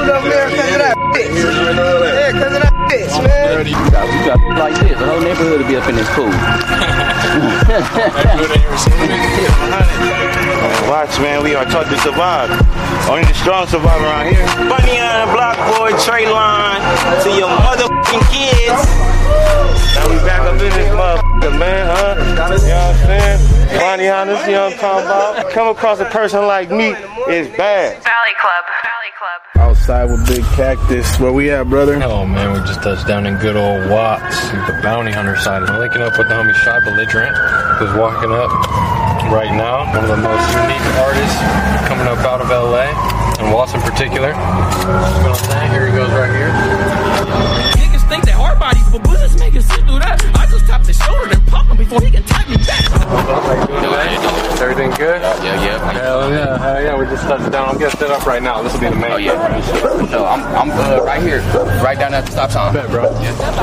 moved over there because of that bitch. Yeah, because of that bitch, man. You got like this. The whole neighborhood will be up in this pool. Watch, man, we are taught to survive. Only the strong survive around here. Bunny on Block Boy, Trey Line, to your motherfucking kids. Now we back up in this motherfucker, man, huh? You know what I'm saying? Bunny Hunters, you know what I'm talking about? Come across a person like me is bad. Valley Club. Outside with Big Cactus. Where we at, brother? Oh man, we just touched down in good old Watts, the bounty hunter side. I'm linking up with the homie Shy Belligerent, who's walking up right now. One of the most unique artists coming up out of LA, and Watts in particular. You know what I'm saying? Here he goes right here. Niggas think they hard bodies, but bullets make it sit through that. I just tap the shoulder and pump him before he can tap me back. Everything good? Yeah. Hell yeah, we just touched down. I'm getting set up right now. This will be the main. Oh yeah. So I'm right here, right down at the stop sign. Bet, bro.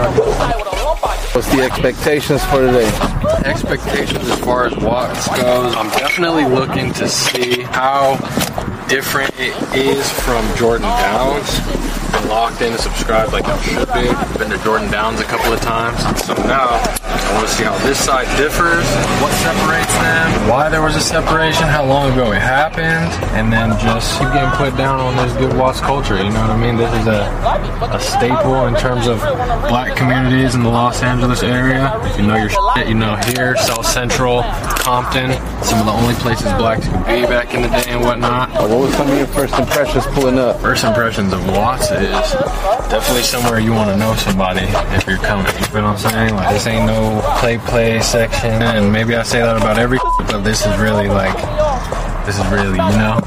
What's the expectations for today? Expectations as far as Watts goes, I'm definitely looking to see how different it is from Jordan Downs. Been locked in and subscribed like I should be. Been to Jordan Downs a couple of times. So now I want to see how this side differs, what separates them, why there was a separation, how long ago it happened, and then just keep getting put down on this good Watts culture. You know what I mean? This is a staple in terms of black communities in the Los Angeles area. If you know your shit, you know here, South Central, Compton, some of the only places blacks could be back in the day and whatnot. What was some of your first impressions pulling up? First impressions of Watts is definitely somewhere you want to know somebody if you're coming. You feel what I'm saying? Like, this ain't no play section. And maybe I say that about every, but this is really, you know?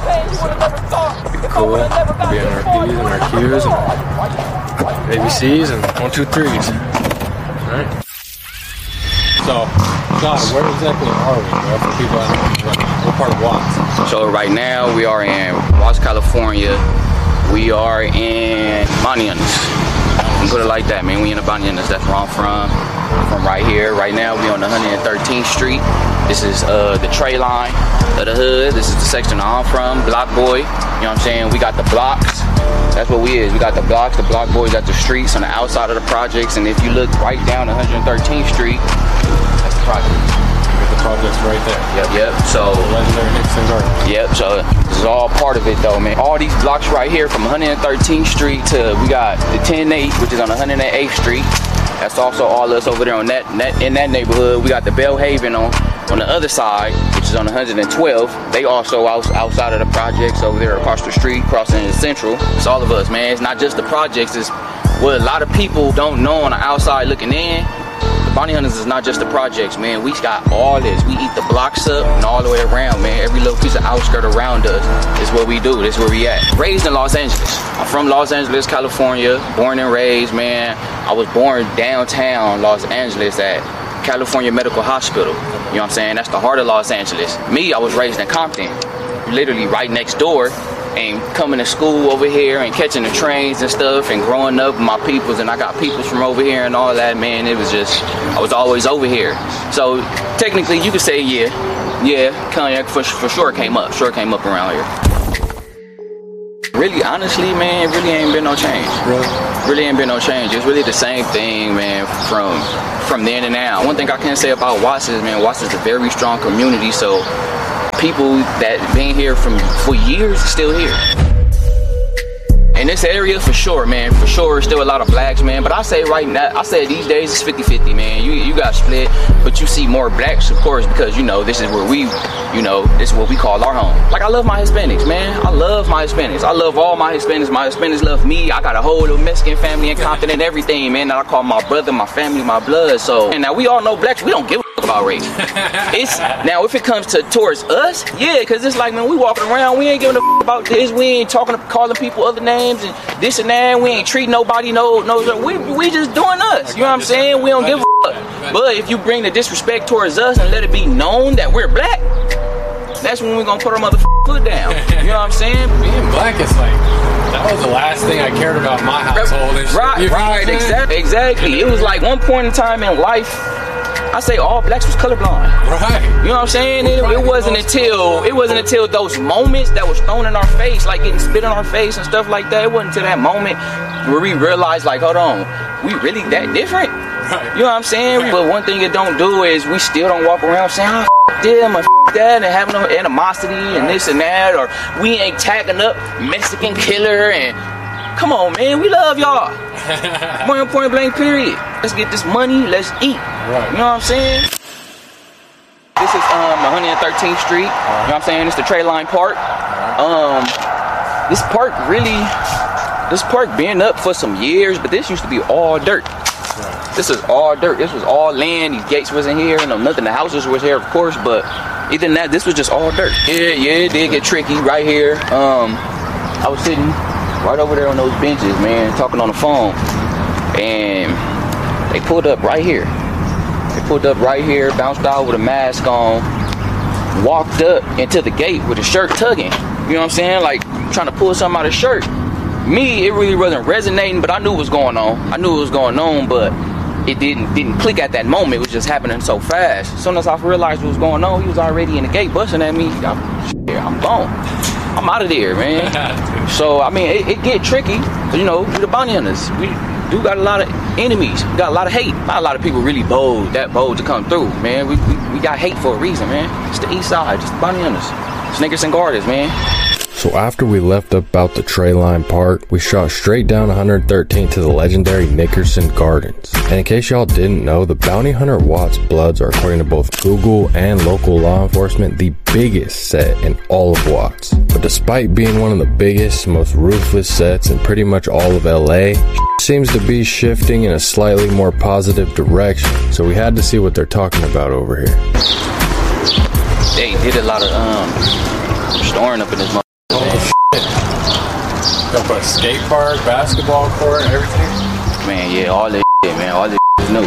Be cool. Be in our P's and our Q's and ABCs and 1, 2, 3s. Alright. So, John, where exactly are we, bro? For people that don't know, what part of Watts? So right now we are in Watts, California. We are in Bonianas. Put it like that, man. We in the Bonianas. That's where I'm from. From right here. Right now we on the 113th Street. This is the Trey Line of the hood. This is the section I'm from, Block Boy. You know what I'm saying? We got the blocks. That's what we is. We got the blocks. The Block Boys got the streets on the outside of the projects. And if you look right down 113th Street, that's the project. The project's right there. Yep. So legendary Nixon Garden. Yep. So this is all part of it, though, man. All these blocks right here, from 113th Street to we got the 10-8, which is on 108th Street. That's also all us over there on in that neighborhood. We got the Bellhaven on the other side, which is on 112. They also outside of the projects over there across the street, crossing the Central. It's all of us, man. It's not just the projects. It's what a lot of people don't know on the outside looking in. Bounty Hunters is not just the projects, man. We got all this. We eat the blocks up and all the way around, man. Every little piece of outskirt around us is what we do. This is where we at. Raised in Los Angeles. I'm from Los Angeles, California. Born and raised, man. I was born downtown Los Angeles at California Medical Hospital. You know what I'm saying? That's the heart of Los Angeles. Me, I was raised in Compton. Literally right next door. And coming to school over here and catching the trains and stuff and growing up with my peoples, and I got peoples from over here and all that, man. It was just, I was always over here. So technically you could say Cognac for sure came up around here. Really, honestly, man, it really ain't been no change. Really ain't been no change. It's really the same thing, man, from then and now. One thing I can say about Watts is, man, Watts is a very strong community, so people that been here for years are still here. In this area, for sure, man, for sure, still a lot of blacks, man. But I say right now, these days it's 50-50, man. You got split, but you see more blacks, of course, because, you know, this is where this is what we call our home. Like, I love my Hispanics, man. I love my Hispanics. I love all my Hispanics. My Hispanics love me. I got a whole little Mexican family in Compton and everything, man, that I call my brother, my family, my blood. So, and now we all know blacks, we don't give a fuck about race. Now, if it comes towards us, yeah, because it's like, man, we walking around, we ain't giving a fuck about this. We ain't calling people other names and this and that. We ain't treating nobody we just doing us. You know what I'm saying? We don't give a fuck. But if you bring the disrespect towards us and let it be known that we're black, that's when we're gonna put our motherfucking foot down. You know what I'm saying? Being black is like, that was the last thing I cared about in my household. Right, exactly. It was like one point in time in life, I say all blacks was colorblind. Right. You know what I'm saying? It wasn't until those moments that was thrown in our face, like getting spit in our face and stuff like that. It wasn't until that moment where we realized, like, hold on, we really that different? Right. You know what I'm saying? Right. But one thing it don't do is we still don't walk around saying, oh, f them or f that, and having no animosity and this and that, or we ain't tagging up Mexican killer and come on, man, we love y'all. Point blank, period. Let's get this money, let's eat. Right. You know what I'm saying? This is 113th Street. You know what I'm saying? It's the Trey Line Park. This park been up for some years, but this used to be all dirt. This is all dirt. This was all land. These gates wasn't here. No, nothing. The houses was here, of course, but other than that, this was just all dirt. Yeah, it did get tricky right here. I was sitting right over there on those benches, man, talking on the phone, and they pulled up right here. Bounced out with a mask on, walked up into the gate with a shirt tugging. You know what I'm saying? Like trying to pull something out of his shirt. Me, it really wasn't resonating, but I knew what was going on. But it didn't click at that moment. It was just happening so fast. As soon as I realized what was going on, he was already in the gate busting at me. I'm gone. I'm out of there, man. So, I mean, it get tricky. You know, we're the bounty hunters. We do got a lot of enemies. We got a lot of hate. Not a lot of people really bold to come through, man. We got hate for a reason, man. It's the east side. It's the bounty hunters. It's Nickerson Gardens, man. So after we left up out the Trey Line Park, we shot straight down 113th to the legendary Nickerson Gardens. And in case y'all didn't know, the Bounty Hunter Watts Bloods are, according to both Google and local law enforcement, the biggest set in all of Watts. But despite being one of the biggest, most ruthless sets in pretty much all of LA, seems to be shifting in a slightly more positive direction. So we had to see what they're talking about over here. They did a lot of storing up in this motherfucker. Got a skate park, basketball court, everything. Man, yeah, all this shit, man. All this is new.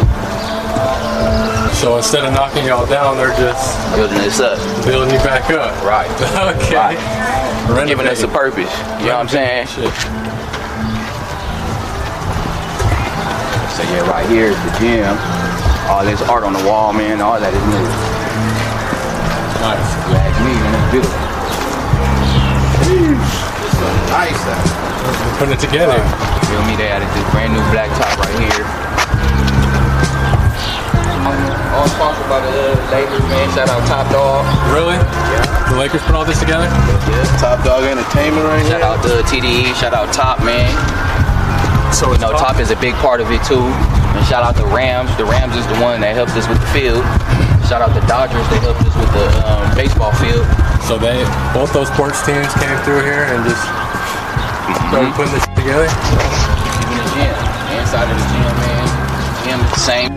So instead of knocking y'all down, they're just building this up, building you back up. Right. Okay. Right. Giving us a purpose. You know what I'm saying? Shit. So yeah, right here is the gym. All this art on the wall, man. All that is new. Nice. Glad me, man. It's beautiful. Nice. We're putting it together. You feel me? They added this brand new black top right here. All sponsored by the Lakers, man. Shout out Top Dog. Really? Yeah. The Lakers put all this together? Yeah. Top Dog Entertainment right Shout out to TDE. Shout out Top, man. So you know, Top is a big part of it too. And shout out to Rams. The Rams is the one that helped us with the field. Shout out to Dodgers. They helped us with the baseball field. So both those sports teams came through here and just started putting this together? Even the gym. Inside of the gym, man. Gym is the same.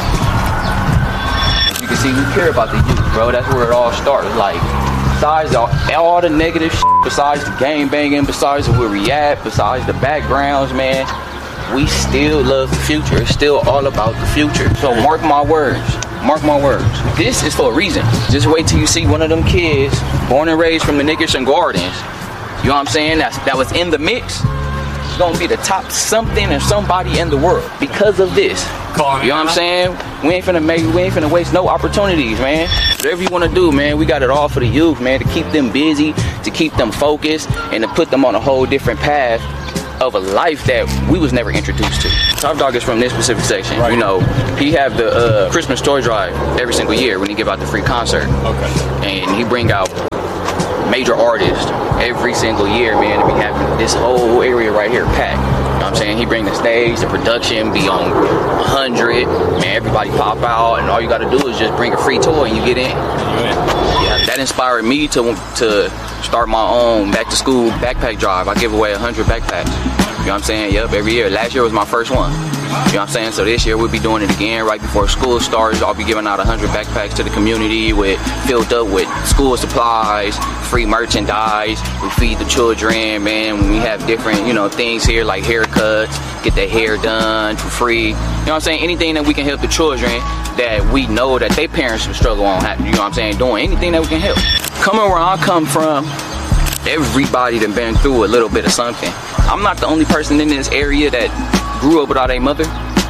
As you can see, we care about the youth, bro. That's where it all starts. Like, besides all the negative shit, besides the game banging, besides where we at, besides the backgrounds, man, we still love the future. It's still all about the future. So mark my words. Mark my words. This is for a reason. Just wait till you see one of them kids born and raised from the Nickerson Gardens. You know what I'm saying? That was in the mix. It's gonna be the top something or somebody in the world because of this. You know what I'm saying? We ain't finna waste no opportunities, man. Whatever you wanna do, man, we got it all for the youth, man, to keep them busy, to keep them focused, and to put them on a whole different path of a life that we was never introduced to. Top Dog is from this specific section. Right. You know, he have the Christmas toy drive every single year when he give out the free concert. Okay. And he bring out major artists every single year, man, and we have this whole area right here packed. You know what I'm saying? He bring the stage, the production be on 100, man, everybody pop out, and all you gotta do is just bring a free toy and you get in. Yeah, that inspired me to start my own back to school backpack drive. I give away 100 backpacks. You know what I'm saying? Yep, every year. Last year was my first one. You know what I'm saying? So this year we'll be doing it again right before school starts. I'll be giving out 100 backpacks to the community filled up with school supplies, free merchandise. We feed the children, man. We have different, you know, things here like haircuts, get their hair done for free. You know what I'm saying? Anything that we can help the children that we know that their parents would struggle on, you know what I'm saying? Doing anything that we can help. Coming where I come from, everybody done been through a little bit of something. I'm not the only person in this area that grew up without a mother. You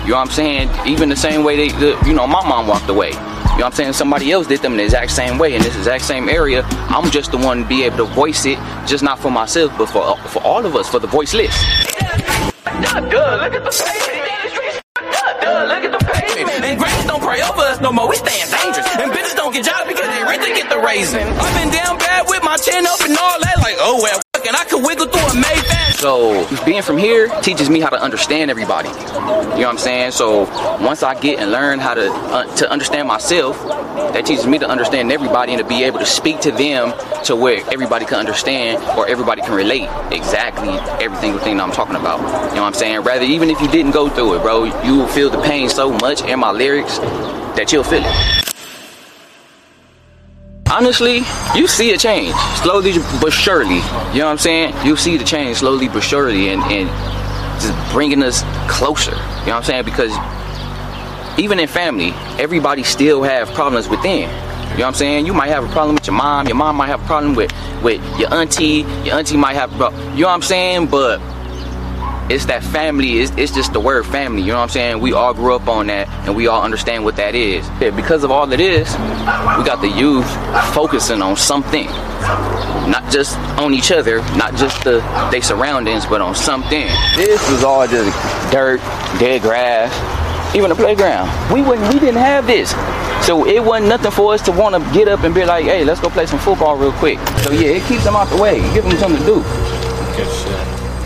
You know what I'm saying? Even the same way you know, my mom walked away. You know what I'm saying? Somebody else did them in the exact same way in this exact same area. I'm just the one to be able to voice it, just not for myself, but for all of us, for the voiceless. Look at the pavement. Look at the pavement. And grannies don't pray over us no more. We staying dangerous. And bitches don't get jobs because they rent to get the raising. I've been down bad with my chin up and all that. Like, oh well, and I could wiggle through a Mayfair. So being from here teaches me how to understand everybody. You know what I'm saying? So once I get and learn how to understand myself, that teaches me to understand everybody and to be able to speak to them to where everybody can understand or everybody can relate exactly every single thing that I'm talking about. You know what I'm saying? Rather, even if you didn't go through it, bro, you will feel the pain so much in my lyrics that you'll feel it. Honestly, you see a change, slowly but surely. You know what I'm saying? You see the change slowly but surely and just bringing us closer. You know what I'm saying? Because even in family, everybody still have problems within. You know what I'm saying? You might have a problem with your mom might have a problem with your auntie might have a problem. You know what I'm saying? But it's that family, it's just the word family, you know what I'm saying? We all grew up on that and we all understand what that is. Yeah, because of all of this, we got the youth focusing on something. Not just on each other, not just their surroundings, but on something. This was all just dirt, dead grass, even the playground. We didn't have this. So it wasn't nothing for us to want to get up and be like, hey, let's go play some football real quick. So yeah, it keeps them out the way, give them something to do. Good shit.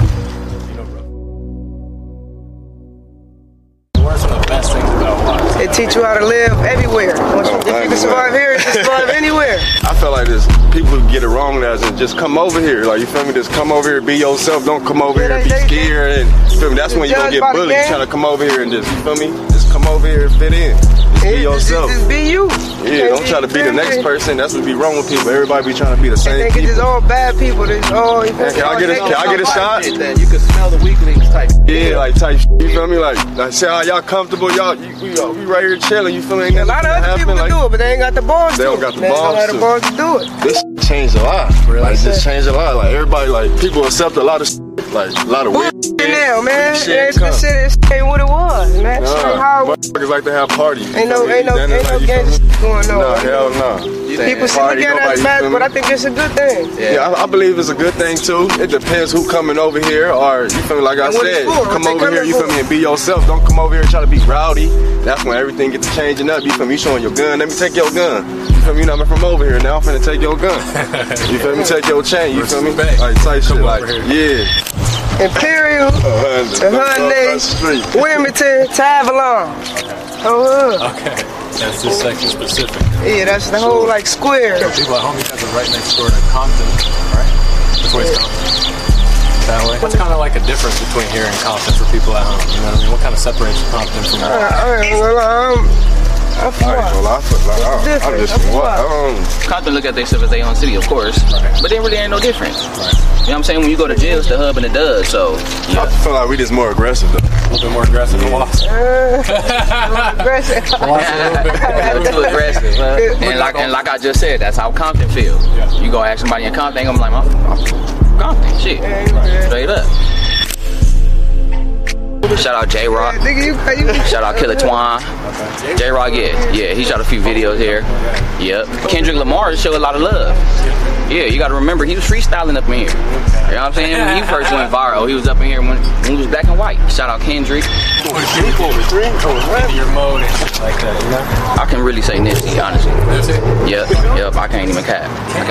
It teach you how to live everywhere. If you can survive here, you can survive anywhere. I feel like this, people get it wrong as in just come over here. Like, you feel me? Just come over here, be yourself. Don't come over here, be scared. And you feel me? That's when you're gonna get bullied. You trying to come over here and just, you feel me? Just come over here and fit in. Just be yourself. Just be you. Yeah, don't try to be the next person. That's what be wrong with people. Everybody be trying to be the same people. They think it's all bad people. Can I get a shot? You can smell the weaklings type. Yeah, like type shit. You feel me? Like say how y'all comfortable. We right here chilling. You feel me? A lot of other people can do it, but they ain't got the balls. They don't got the balls to do it. This changed a lot. Like this changed a lot. Like everybody, like people accept a lot of like a lot of weird shit. Now, man, this shit ain't what it was, man. Motherfuckers like to have parties. Ain't no gangster going on. No, hell no. People see look at it as bad, but I think it's a good thing. Yeah, I believe it's a good thing too. It depends who coming over here, or you feel me? Like I said, come over here, you feel me, and be yourself. Don't come over here and try to be rowdy. That's when everything gets to changing up. You feel me? You showing your gun? Let me take your gun. You feel me? You're not from over here. Now I'm finna take your gun. You feel me? Take your chain. You feel me? Like type shit. Like yeah. Imperial, the Hyundai, Wilmington, Avalon. Okay, that's just section specific. Yeah, that's the whole like square. People at home, you guys are right next door to Compton, right? That's where it's Compton. That way. What's kind of like a difference between here and Compton for people at home? You know what I mean? What kind of separates Compton from Compton look at themselves as their own city, of course, but there really ain't no difference. You know what I'm saying? When you go to jail, it's the hub and the dud, so yeah. I feel like we just more aggressive though. A little bit more aggressive than Watson. Aggressive. Too aggressive. And like I just said, that's how Compton feel. Yeah. You go ask somebody in Compton, I'm like, I'm Compton, shit. Straight up. Shout out J-Rock. Shout out Killer Twine. J-Rock, yeah, he shot a few videos here. Yep. Kendrick Lamar showed a lot of love. Yeah, you gotta remember, he was freestyling up in here. You know what I'm saying? When he first went viral, he was up in here when he was black and white. Shout out Kendrick. Your mode and shit like that, you know? I can really say Nipsey, honestly. Nipsey? Yep, I can't even cap.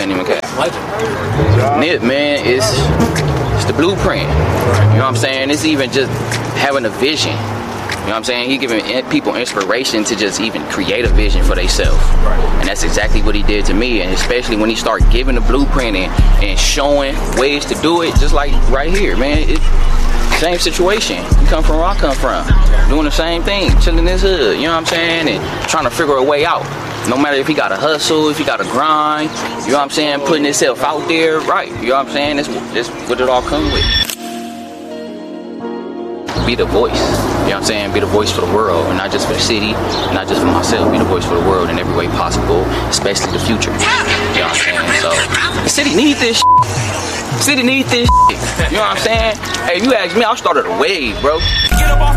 Nip, man, it's the blueprint. You know what I'm saying? It's even just having a vision. You know what I'm saying? He giving people inspiration to just even create a vision for themselves. And that's exactly what he did to me. And especially when he started giving the blueprint and showing ways to do it, just like right here, man. It's same situation. You come from where I come from. Doing the same thing, chilling in this hood, you know what I'm saying? And trying to figure a way out. No matter if he got to hustle, if he got to grind, you know what I'm saying? Putting himself out there, right. You know what I'm saying? That's what it all comes with. Be the voice, you know what I'm saying? Be the voice for the world, and not just for the city, not just for myself. Be the voice for the world in every way possible, especially the future. You know what I'm saying? So, the city needs this shit. City needs this shit. You know what I'm saying? Hey, if you ask me, I started a wave, bro. Get up off my ass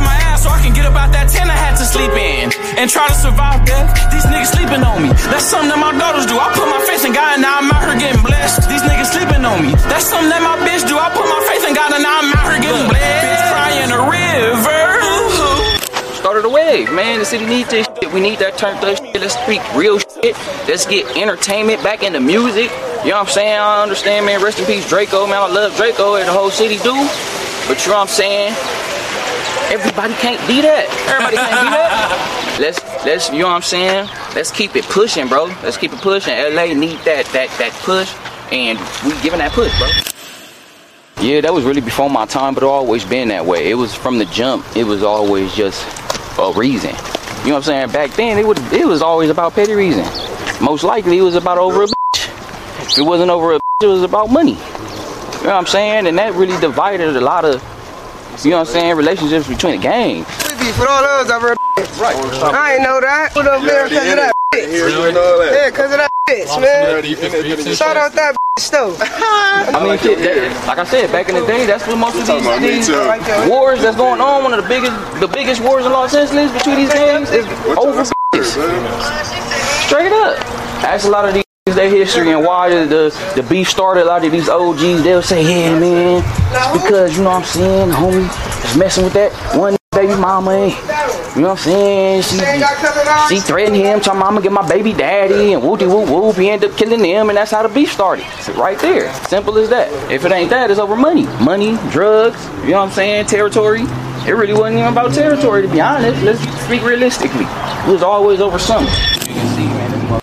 so I can get up out that tent I had to sleep in and try to survive death. These niggas sleeping on me. That's something that my daughters do. I put my faith in God and now I'm out here getting blessed. These niggas sleeping on me. That's something that my bitch do. I put my faith in God and now I'm out here getting blessed. Bitch crying a river. Started a wave, man. The city needs this shit. We need that turned up shit. Let's speak real shit. Let's get entertainment back into music. You know what I'm saying? I understand, man. Rest in peace, Draco, man. I love Draco and the whole city do. But you know what I'm saying? Everybody can't be that. Everybody can't be that. Let's, you know what I'm saying? Let's keep it pushing, bro. Let's keep it pushing. LA need that push, and we giving that push, bro. Yeah, that was really before my time, but it always been that way. It was from the jump. It was always just a reason. You know what I'm saying? Back then, it was always about petty reason. Most likely, it was about over a bitch. If it wasn't over a bitch, it was about money. You know what I'm saying? And that really divided a lot of, you know what I'm saying, relationships between the gangs. For all those over a bitch. Right. I ain't know that. Put up there because of that bitch. Yeah, because of that bitch, man. Shout out that bitch, though. I mean, shit, like I said, back in the day, that's what most of these wars that's going on. One of the biggest wars in Los Angeles between these gangs is over bitches. Straight up. Ask a lot of these their history and why the beef started. A lot of these OGs, they'll say, yeah, man, it's because, you know what I'm saying, homie is messing with that one baby mama, you know what I'm saying, she threatened him, talking, I'm gonna get my baby daddy, and whoopty whoop whoop, he ended up killing him, and that's how the beef started, right there, simple as that. If it ain't that, it's over money, drugs, you know what I'm saying, territory. It really wasn't even about territory, to be honest. Let's speak realistically. It was always over something. You can see, man, this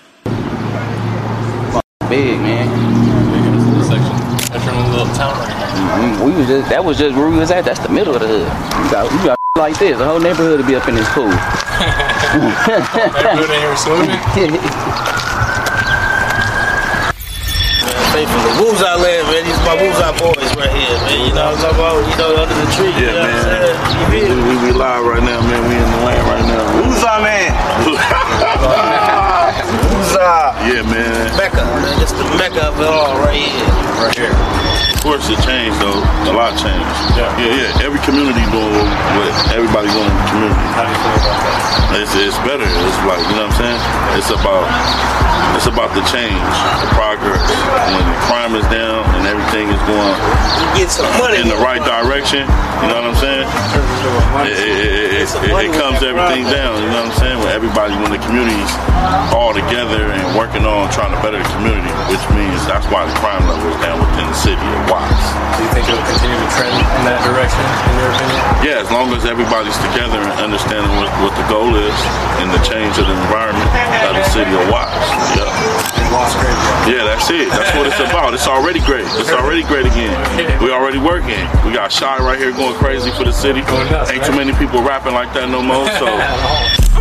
big, man. That's from a little town right now. That was just where we was at. That's the middle of the hood. You got like this. The whole neighborhood to be up in this pool. Neighborhood in here swimming. Faithful. The Woozah land, man. These are my Woozah boys right here, man. You know what I'm talking about? You know, under the tree. Yeah, you know man. We live right now, man. We in the land right now. Woozah, man. Woozah. Yeah, man. Mecca, man. It's the Mecca of it all right here. Right here. Of course, it changed, though. A lot changed. Yeah. Every community doing what everybody doing in the community. How do you feel about that? It's better. It's like, you know what I'm saying? It's about the change, the progress. When crime is down and everything is going get some money in the right direction, you know what I'm saying? It comes everything down, you know what I'm saying? When the community's all together and working on trying to better the community, which means that's why the crime level is down within the city of Watts. Do you think it will continue to trend in that direction, in your opinion? Yeah, as long as everybody's together and understanding what the goal is and the change of the environment of the city of Watts. Yeah. Yeah, that's it. That's what it's about. It's already great. It's already great again. We already working. We got Shy right here going crazy for the city. Ain't too many people rapping like that no more, so